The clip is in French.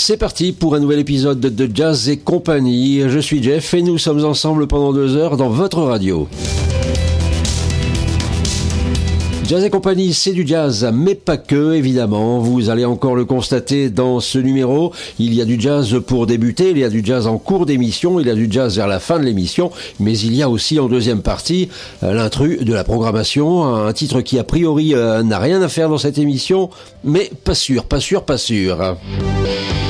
C'est parti pour un nouvel épisode de Jazz et compagnie. Je suis Jeff et nous sommes ensemble pendant 2 heures dans votre radio. Jazz et compagnie, c'est du jazz, mais pas que, évidemment. Vous allez encore le constater dans ce numéro. Il y a du jazz pour débuter, il y a du jazz en cours d'émission, il y a du jazz vers la fin de l'émission, mais il y a aussi en deuxième partie l'intrus de la programmation, un titre qui a priori n'a rien à faire dans cette émission, mais pas sûr.